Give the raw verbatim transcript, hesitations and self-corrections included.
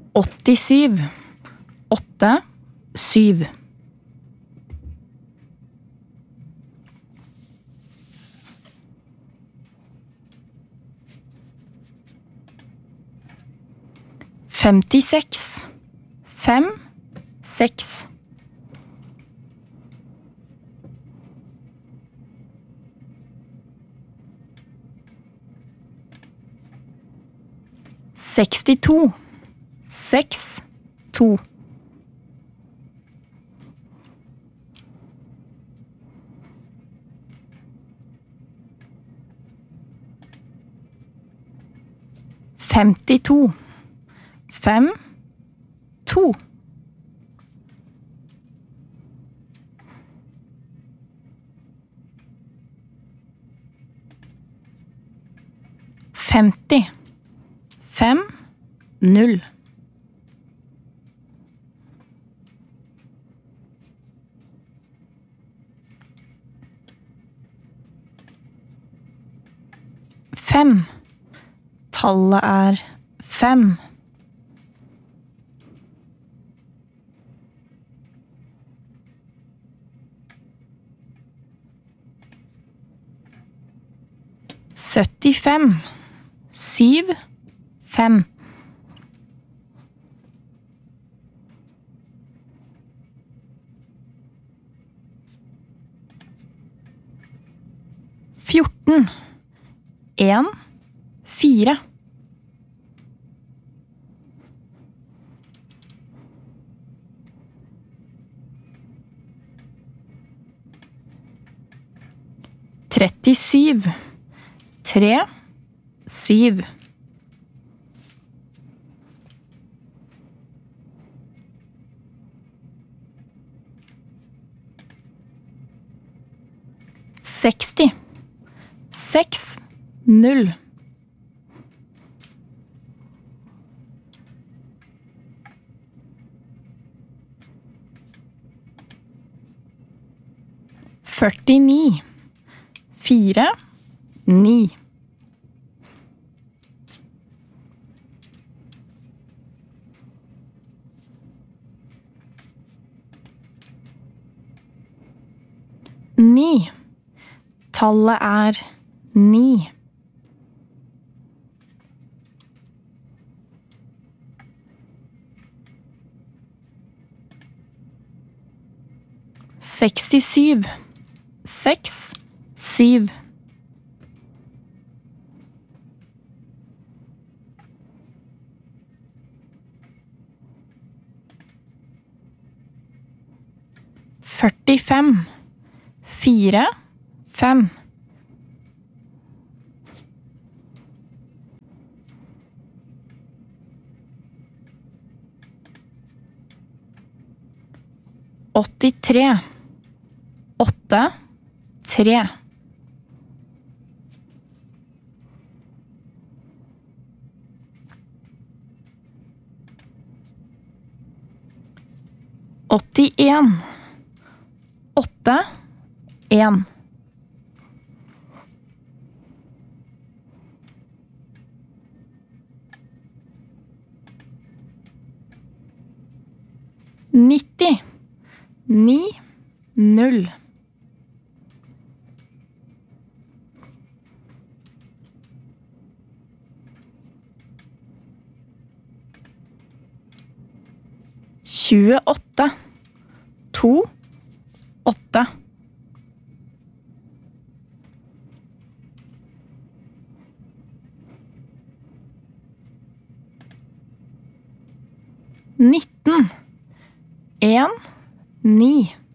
åttisyv, åtte, syv. Femtiseks, fem, seks. Sekstito, seks, to. Femtito, fem, to. Femti, fem, null. Fem. Tallet er fem. Syttifem, syv, fem. Fjorten, en, fire. Trettisyv, tre, syv. Seksti, seks, null. Førtini, fire, ni. Ni. Tallet er ni. Sekstissyv, seks, syv. Førtifem, fire, fem. Åttitre, åtte, tre. Åttien, åtte, en. Nitti, ni, null. Tjueåtte, to, åtte. Nitten, en, ni.